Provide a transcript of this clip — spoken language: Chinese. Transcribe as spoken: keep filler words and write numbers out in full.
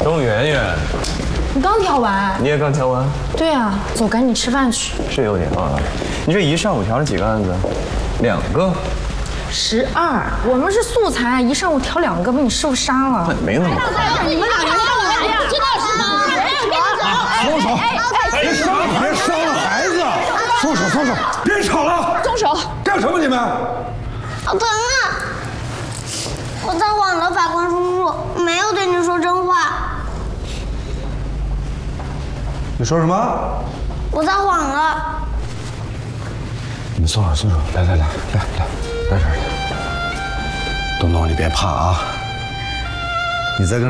钟圆圆， 你刚调完？ 你也刚调完？ 对啊，走，赶紧吃饭去。 是有点啊，你这一上午调了几个案子？两个。 十二，我们是素材，一上午调两个，把你师傅杀了。 没那么快。 你们俩人干嘛呀？不知道是吗？ 松手！别伤了，别伤了孩子！松手，松手！别吵了！ 松手！ 干什么你们？ 好疼啊！我撒谎了，法官叔叔，没有对你说真话。 你说什么？ 我撒谎了。 你松手，松手！来来来来来，来这儿来。东东，你别怕啊！你再跟